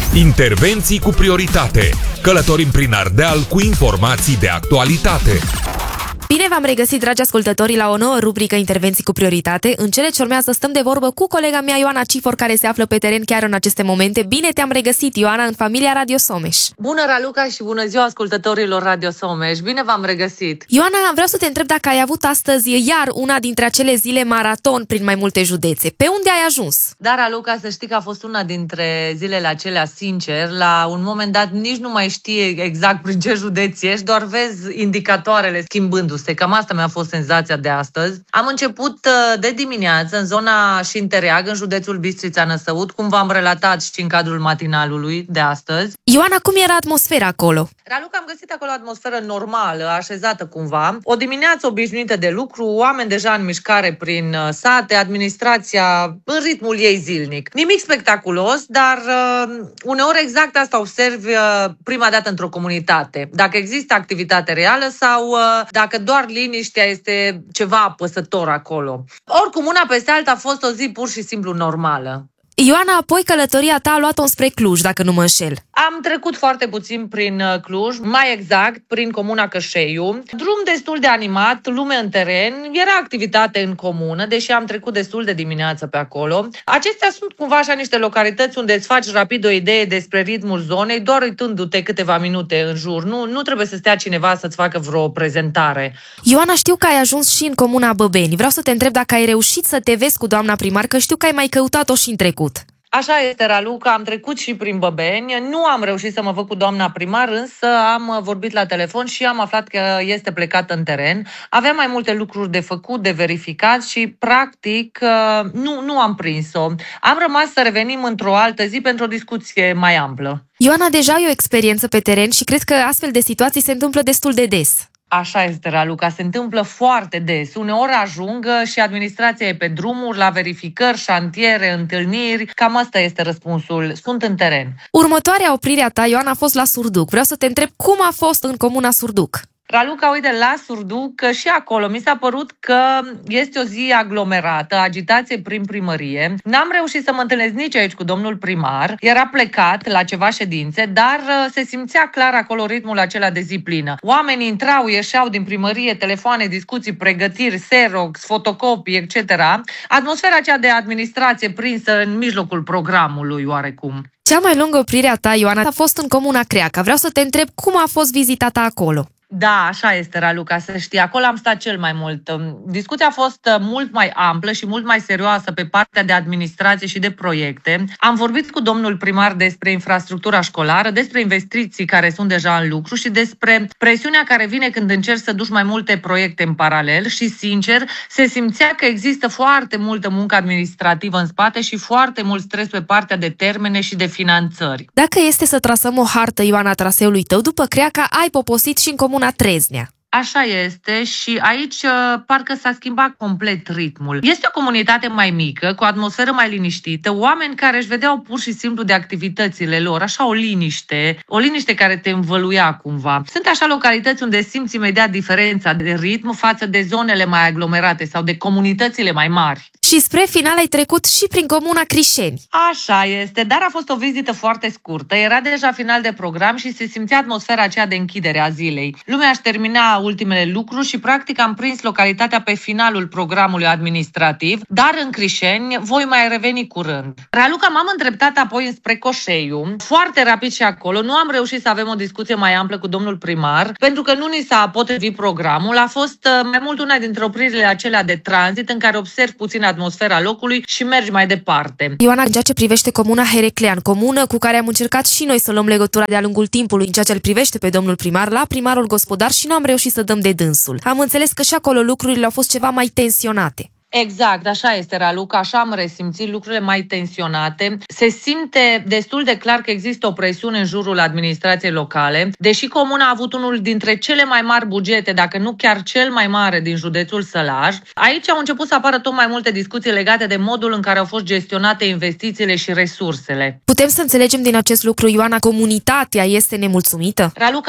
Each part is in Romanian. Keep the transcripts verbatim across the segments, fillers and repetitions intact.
Intervenții cu prioritate. Călătorim prin Ardeal cu informații de actualitate. Bine v-am regăsit, dragi ascultători, la o nouă rubrică Intervenții cu prioritate. În cele ce urmează stăm de vorbă cu colega mea, Ioana Cifor, care se află pe teren chiar în aceste momente. Bine te-am regăsit, Ioana, în familia Radio Someș. Bună, Raluca, și bună ziua ascultătorilor Radio Someș. Bine v-am regăsit. Ioana, vreau să te întreb dacă ai avut astăzi iar una dintre acele zile maraton prin mai multe județe. Pe unde ai ajuns? Da, Raluca, să știi că a fost una dintre zilele acelea, sincer. La un moment dat nici nu mai știi exact prin ce județ ești, doar vezi indicatoarele schimbându-se. Cam asta mi-a fost senzația de astăzi. Am început de dimineață în zona Șintereag, în județul Bistrița-Năsăud, cum v-am relatat și în cadrul matinalului de astăzi. Ioana, cum era atmosfera acolo? Raluca, am găsit acolo o atmosferă normală, așezată cumva. O dimineață obișnuită de lucru, oameni deja în mișcare prin sate, administrația în ritmul ei zilnic. Nimic spectaculos, dar uh, uneori exact asta observi uh, prima dată într-o comunitate. Dacă există activitate reală sau uh, dacă doar liniștea este ceva apăsător acolo. Oricum, una peste alta a fost o zi pur și simplu normală. Ioana, apoi călătoria ta a luat-o spre Cluj, dacă nu mă înșel. Am trecut foarte puțin prin Cluj, mai exact prin comuna Cășeiu. Drum destul de animat, lume în teren, era activitate în comună, deși am trecut destul de dimineață pe acolo. Acestea sunt cumva așa niște localități unde îți faci rapid o idee despre ritmul zonei, doar uitându-te câteva minute în jur. Nu, nu trebuie să stea cineva să-ți facă vreo prezentare. Ioana, știu că ai ajuns și în comuna Băbeni. Vreau să te întreb dacă ai reușit să te vezi cu doamna primar, că știu că ai mai căutat-o și în trecut. Așa este, Raluca, am trecut și prin Băbeni, nu am reușit să mă văd cu doamna primar, însă am vorbit la telefon și am aflat că este plecată în teren. Aveam mai multe lucruri de făcut, de verificat și, practic, nu, nu am prins-o. Am rămas să revenim într-o altă zi pentru o discuție mai amplă. Ioana, deja ai o experiență pe teren și cred că astfel de situații se întâmplă destul de des. Așa este, Raluca, se întâmplă foarte des. Uneori ajung și administrația e pe drumuri, la verificări, șantiere, întâlniri. Cam asta este răspunsul. Sunt în teren. Următoarea oprire a ta, Ioana, a fost la Surduc. Vreau să te întreb cum a fost în comuna Surduc. Raluca, uite, la Surduc, că și acolo mi s-a părut că este o zi aglomerată, agitație prin primărie. N-am reușit să mă întâlnesc nici aici cu domnul primar, era plecat la ceva ședințe, dar se simțea clar acolo ritmul acela de zi plină. Oamenii intrau, ieșeau din primărie, telefoane, discuții, pregătiri, xerox, fotocopii, et cetera. Atmosfera aceea de administrație prinsă în mijlocul programului, oarecum. Cea mai lungă oprire a ta, Ioana, a fost în comuna Creaca. Vreau să te întreb cum a fost vizitata acolo. Da, așa este, Raluca, să știi. Acolo am stat cel mai mult. Discuția a fost mult mai amplă și mult mai serioasă pe partea de administrație și de proiecte. Am vorbit cu domnul primar despre infrastructura școlară, despre investiții care sunt deja în lucru și despre presiunea care vine când încerci să duci mai multe proiecte în paralel și, sincer, se simțea că există foarte multă muncă administrativă în spate și foarte mult stres pe partea de termene și de finanțări. Dacă este să trasăm o hartă, Ioana, a traseului tău, după Creaca ai poposit și în comuna Treznea. Așa este și aici parcă s-a schimbat complet ritmul. Este o comunitate mai mică, cu o atmosferă mai liniștită, oameni care își vedeau pur și simplu de activitățile lor, așa o liniște, o liniște care te învăluia cumva. Sunt așa localități unde simți imediat diferența de ritm față de zonele mai aglomerate sau de comunitățile mai mari. Și spre final ai trecut și prin comuna Crișeni. Așa este, dar a fost o vizită foarte scurtă, era deja final de program și se simțea atmosfera aceea de închidere a zilei. Lumea își termina ultimele lucruri și practic am prins localitatea pe finalul programului administrativ, dar în Crișeni voi mai reveni curând. Raluca, m-am îndreptat apoi înspre Coșeiu, foarte rapid și acolo, nu am reușit să avem o discuție mai amplă cu domnul primar, pentru că nu ni s-a potrivit programul, a fost mai mult una dintre opririle acelea de tranzit în care observi puțin atmosfera locului și mergi mai departe. Ioana, în ceea ce privește comuna Heraclean, comună cu care am încercat și noi să luăm legătura de-a lungul timpului în ceea ce îl privește pe domnul primar, la primarul gospodar și nu am reușit să dăm de dânsul. Am înțeles că și acolo lucrurile au fost ceva mai tensionate. Exact, așa este, Raluca, așa am resimțit lucrurile mai tensionate. Se simte destul de clar că există o presiune în jurul administrației locale, deși comuna a avut unul dintre cele mai mari bugete, dacă nu chiar cel mai mare din județul Sălaj. Aici au început să apară tot mai multe discuții legate de modul în care au fost gestionate investițiile și resursele. Putem să înțelegem din acest lucru, Ioana, comunitatea este nemulțumită? Raluca,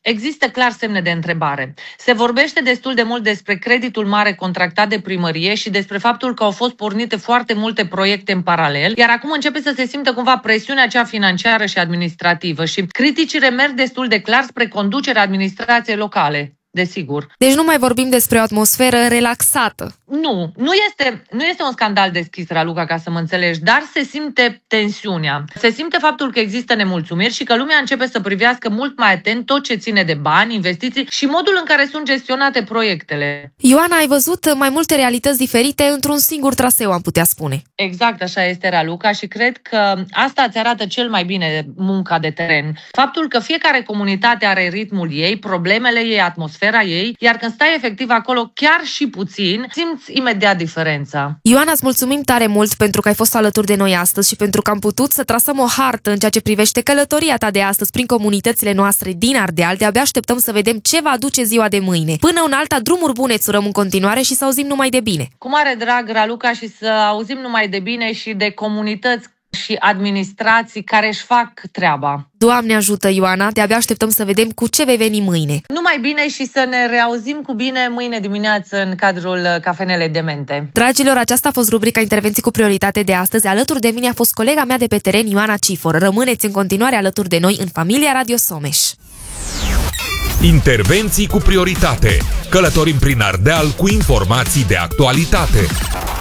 Există clar semne de întrebare. Se vorbește destul de mult despre creditul mare contractat de primărie și despre faptul că au fost pornite foarte multe proiecte în paralel, iar acum începe să se simtă cumva presiunea cea financiară și administrativă și criticile merg destul de clar spre conducerea administrației locale. Desigur. Deci nu mai vorbim despre o atmosferă relaxată. Nu, nu este, nu este un scandal deschis, Raluca, ca să mă înțelegi, dar se simte tensiunea. Se simte faptul că există nemulțumiri și că lumea începe să privească mult mai atent tot ce ține de bani, investiții și modul în care sunt gestionate proiectele. Ioana, ai văzut mai multe realități diferite într-un singur traseu, am putea spune. Exact așa este, Raluca, și cred că asta îți arată cel mai bine munca de teren. Faptul că fiecare comunitate are ritmul ei, problemele ei, atmosfera ei, iar când stai efectiv acolo chiar și puțin, simți imediat diferența. Ioana, îți mulțumim tare mult pentru că ai fost alături de noi astăzi și pentru că am putut să trasăm o hartă în ceea ce privește călătoria ta de astăzi prin comunitățile noastre din Ardeal. De-abia așteptăm să vedem ce va aduce ziua de mâine. Până un alta, drumuri bune îți urăm în continuare și să auzim numai de bine. Cu mare drag, Raluca, și să auzim numai de bine și de comunități și administrații care își fac treaba. Doamne ajută, Ioana, de-abia așteptăm să vedem cu ce vei veni mâine. Numai bine și să ne reauzim cu bine mâine dimineață în cadrul Cafenelei Demente. Dragilor, aceasta a fost rubrica Intervenții cu prioritate de astăzi. Alături de mine a fost colega mea de pe teren, Ioana Cifor. Rămâneți în continuare alături de noi în familia Radio Someș. Intervenții cu prioritate. Călătorim prin Ardeal cu informații de actualitate.